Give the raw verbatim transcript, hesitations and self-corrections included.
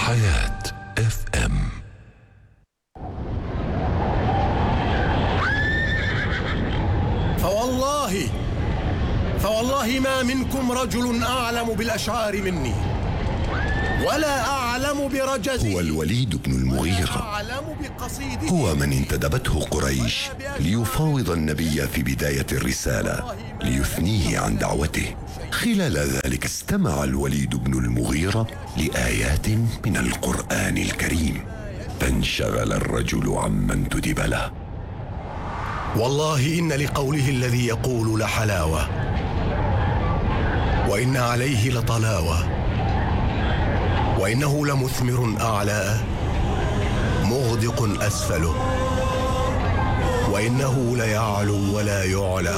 حياة اف ام. فوالله فوالله ما منكم رجل أعلم بالأشعار مني ولا أعلم برجزه. هو الوليد بن المغيرة، هو من انتدبته قريش ليفاوض النبي في بداية الرسالة ليثنيه عن دعوته. خلال ذلك استمع الوليد بن المغيرة لآيات من القرآن الكريم، فانشغل الرجل عمن انتدب له. والله إن لقوله الذي يقول لحلاوة، وإن عليه لطلاوة، وإنه لمثمر أعلى مغدق أسفله، وإنه ليعلو ولا يعلى.